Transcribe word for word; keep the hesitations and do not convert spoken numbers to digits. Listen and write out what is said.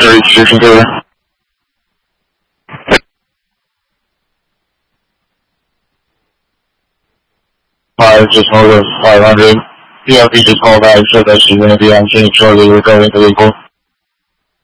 Jerry Station Taylor. Hi, just hold of five hundred. P L D just called back, said that she's going to be on scene shortly regarding the vehicle.